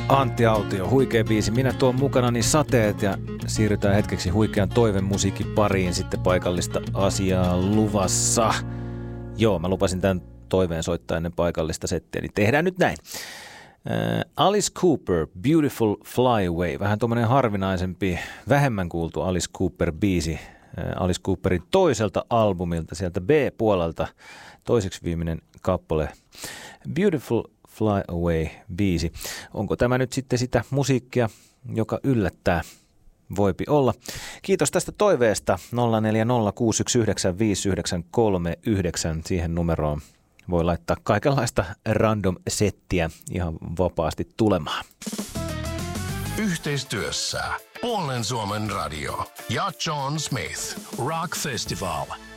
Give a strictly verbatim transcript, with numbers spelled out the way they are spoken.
Antti Autio, huikea biisi. Minä tuon mukanani sateet ja siirrytään hetkeksi huikean toivemusiikin pariin, sitten paikallista asiaa luvassa. Joo, mä lupasin tämän toiveen soittaa ennen paikallista settiä, niin tehdään nyt näin. Äh, Alice Cooper, Beautiful Fly Away, vähän tuommoinen harvinaisempi, vähemmän kuultu Alice Cooper-biisi. Äh, Alice Cooperin toiselta albumilta, sieltä B-puolelta, toiseksi viimeinen kappale. Beautiful Fly Away-biisi. Onko tämä nyt sitten sitä musiikkia, joka yllättää? Voipi olla. Kiitos tästä toiveesta. nolla neljä nolla kuusi yksi yhdeksän viisi yhdeksän kolme yhdeksän. Siihen numeroon voi laittaa kaikenlaista random settiä ihan vapaasti tulemaan. Yhteistyössä Pohjois Suomen Radio ja John Smith Rock Festival.